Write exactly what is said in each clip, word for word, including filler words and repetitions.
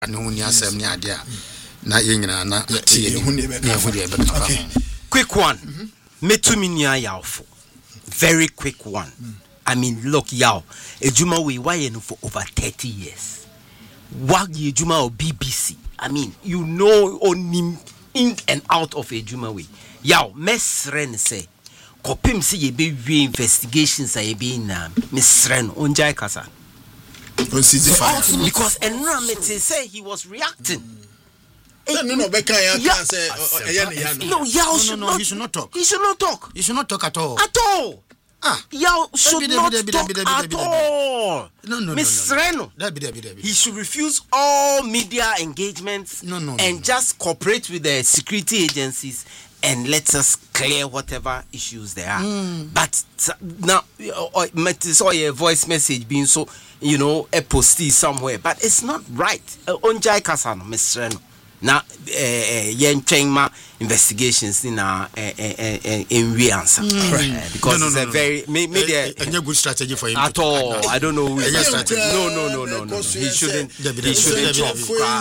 no ni asem ni ade a na yenyina na tie ni okay quick one metumi nia yawfo very quick one mm. I mean look yaw ejuma we why no for over thirty years wag ejuma or B B C I mean you know on in and out of ejuma we yaw mesren say kopim se ye be we investigations ay be na mesren onjai kasa because Enramete say he was reacting. No, no, no, yeah. say, no, Yao should no, no, not. He should not talk. He should not talk. He should not talk at all. At all. Ah, Yao should not talk at all. No, no, Miss no, Reno. He should refuse all media engagements. No, no, and no. just cooperate with the security agencies and let us clear whatever issues there are. Mm. But now, it's all your voice message being so, you know, a postie somewhere. But it's not right. Onjai Kasano, Mister Reno. Now, yen changma investigations in a in we answer because no, no, it's no, a no. very maybe a, a, a good strategy for him at all. I don't know. Strategy. No, no, no, no, no. He shouldn't. He shouldn't talk.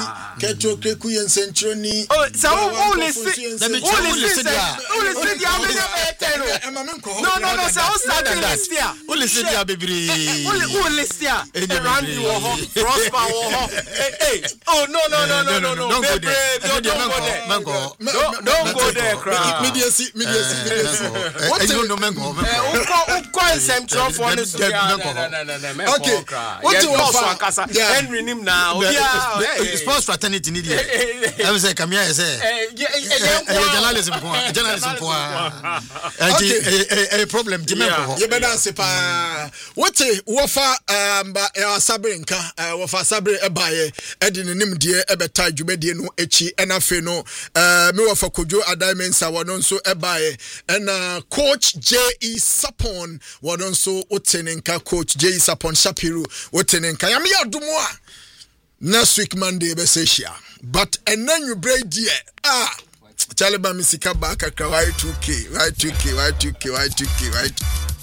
Oh, so who listen? Who listen? Who listen? No, no, no. So who started this here? Who listen? Yeah, baby. Who listen? Randy Woho, Prosper Woho. Hey, oh no, no, no, no, no, no. Don't go there. Don't go there. Mango. Don't go there, crowd. Media see, media see, media see. What you know, Mango? Who central for this? Okay. What you want? Henry Nim now. Yeah. Sports fraternity need it. I was like, come here, say. Journalism, journalism. Okay. A problem. You better say, what you wafa um Sabrinka, wafa Sabre Ebaye, Edin Nim dear Ebeta Jubedi no Echi, and Afeno, uh, me wafa Kojo Adaimensa, one also Ebaye, and uh, Coach J E Sapon, one also Utenenka, Coach J E Sapon Shapiru, Utenenka, Yamia Dumoa. Next week Monday, Bessia. But and then you break dear. Ah, Taliban Misika Baka, Y two K, Y two K, Y two K, Y two K, Y two K.